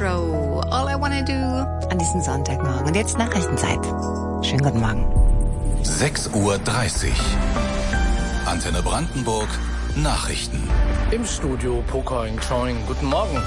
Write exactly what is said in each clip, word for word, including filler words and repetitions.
Crow, All I Wanna Do, an diesem Sonntagmorgen. Und jetzt Nachrichtenzeit. Schönen guten Morgen. sechs Uhr dreißig. Antenne Brandenburg, Nachrichten. Im Studio Pocoing Choing. Guten Morgen.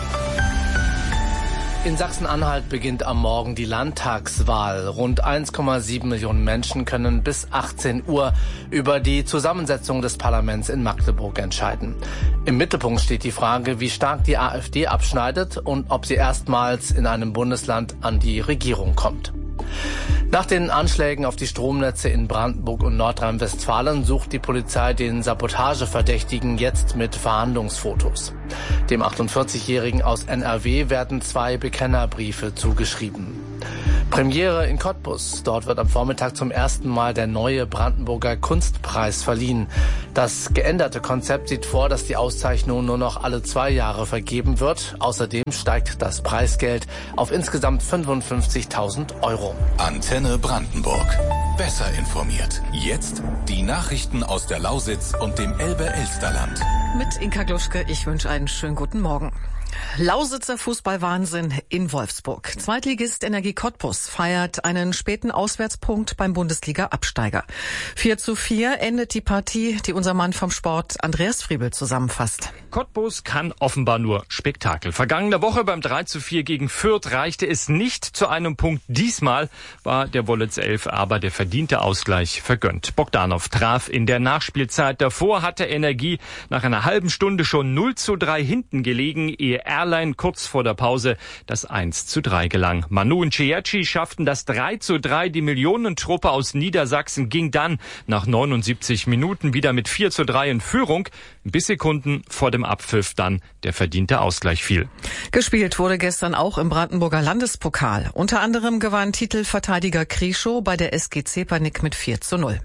In Sachsen-Anhalt beginnt am Morgen die Landtagswahl. Rund eins Komma sieben Millionen Menschen können bis achtzehn Uhr über die Zusammensetzung des Parlaments in Magdeburg entscheiden. Im Mittelpunkt steht die Frage, wie stark die AfD abschneidet und ob sie erstmals in einem Bundesland an die Regierung kommt. Nach den Anschlägen auf die Stromnetze in Brandenburg und Nordrhein-Westfalen sucht die Polizei den Sabotageverdächtigen jetzt mit Verhandlungsfotos. Dem achtundvierzigjährigen aus N R W werden zwei Bekennerbriefe zugeschrieben. Premiere in Cottbus. Dort wird am Vormittag zum ersten Mal der neue Brandenburger Kunstpreis verliehen. Das geänderte Konzept sieht vor, dass die Auszeichnung nur noch alle zwei Jahre vergeben wird. Außerdem steigt das Preisgeld auf insgesamt fünfundfünfzigtausend Euro. Antenne Brandenburg. Besser informiert. Jetzt die Nachrichten aus der Lausitz und dem Elbe-Elsterland. Mit Inka Gluschke, ich wünsche einen schönen guten Morgen. Lausitzer Fußballwahnsinn in Wolfsburg. Zweitligist Energie Cottbus feiert einen späten Auswärtspunkt beim Bundesliga-Absteiger. vier zu vier endet die Partie, die unser Mann vom Sport Andreas Friebel zusammenfasst. Cottbus kann offenbar nur Spektakel. Vergangene Woche beim drei zu vier gegen Fürth reichte es nicht zu einem Punkt. Diesmal war der Wollitz elf aber der verdiente Ausgleich vergönnt. Bogdanov traf in der Nachspielzeit. Davor hatte Energie nach einer halben Stunde schon null zu drei hinten gelegen, ehe Erlein kurz vor der Pause das eins zu drei gelang. Manu und Ciecci schafften das drei zu drei. Die Millionentruppe aus Niedersachsen ging dann nach neunundsiebzig Minuten wieder mit vier zu drei in Führung, bis Sekunden vor dem Abpfiff dann der verdiente Ausgleich fiel. Gespielt wurde gestern auch im Brandenburger Landespokal. Unter anderem gewann Titelverteidiger Krischow bei der S G Zepernick mit vier zu null.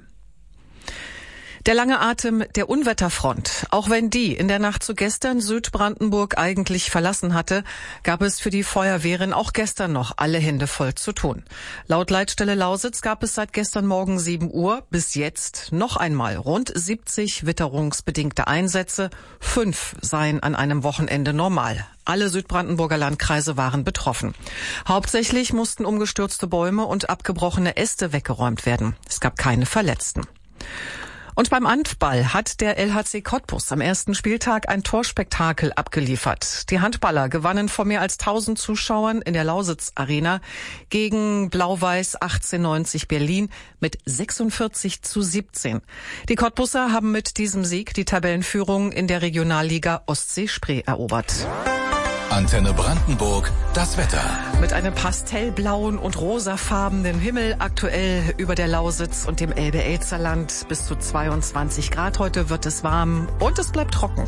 Der lange Atem der Unwetterfront. Auch wenn die in der Nacht zu gestern Südbrandenburg eigentlich verlassen hatte, gab es für die Feuerwehren auch gestern noch alle Hände voll zu tun. Laut Leitstelle Lausitz gab es seit gestern Morgen sieben Uhr bis jetzt noch einmal rund siebzig witterungsbedingte Einsätze. Fünf seien an einem Wochenende normal. Alle Südbrandenburger Landkreise waren betroffen. Hauptsächlich mussten umgestürzte Bäume und abgebrochene Äste weggeräumt werden. Es gab keine Verletzten. Und beim Handball hat der L H C Cottbus am ersten Spieltag ein Torspektakel abgeliefert. Die Handballer gewannen vor mehr als tausend Zuschauern in der Lausitz Arena gegen Blau-Weiß achtzehnhundertneunzig Berlin mit sechsundvierzig zu siebzehn. Die Cottbusser haben mit diesem Sieg die Tabellenführung in der Regionalliga Ostsee-Spree erobert. Antenne Brandenburg, das Wetter. Mit einem pastellblauen und rosafarbenen Himmel aktuell über der Lausitz und dem Elbe-Elsterland bis zu zweiundzwanzig Grad. Heute wird es warm und es bleibt trocken.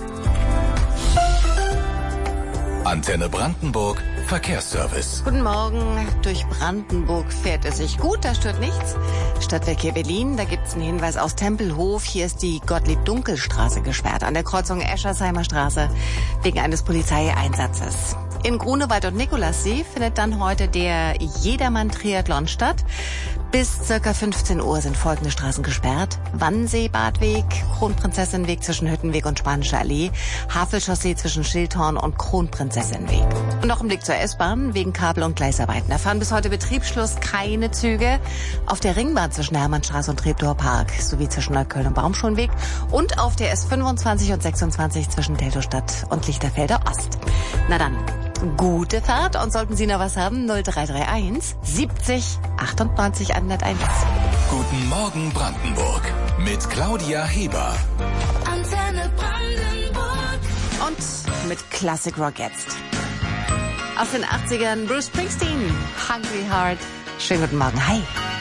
Antenne Brandenburg, Verkehrsservice. Guten Morgen. Durch Brandenburg fährt es sich gut, da stört nichts. Stadtverkehr Berlin, da gibt's einen Hinweis aus Tempelhof. Hier ist die Gottlieb-Dunkel-Straße gesperrt an der Kreuzung Eschersheimer Straße wegen eines Polizeieinsatzes. In Grunewald und Nikolassee findet dann heute der Jedermann-Triathlon statt. Bis circa fünfzehn Uhr sind folgende Straßen gesperrt: Wannsee-Badweg, Kronprinzessinnenweg zwischen Hüttenweg und Spanische Allee, Havelchaussee zwischen Schildhorn und Kronprinzessinnenweg. Und noch ein Blick zur S-Bahn wegen Kabel- und Gleisarbeiten. Da fahren bis heute Betriebsschluss keine Züge auf der Ringbahn zwischen Hermannstraße und Treptower Park sowie zwischen Neukölln und Baumschulenweg und auf der S fünfundzwanzig und sechsundzwanzig zwischen Teltowstadt und Lichterfelder Ost. Na dann, gute Fahrt, und sollten Sie noch was haben, null drei drei eins siebzig achtundneunzig hunderteins. Guten Morgen Brandenburg mit Claudia Heber. Antenne Brandenburg. Und mit Classic Rock jetzt. Aus den achtzigern Bruce Springsteen, Hungry Heart. Schönen guten Morgen, hi.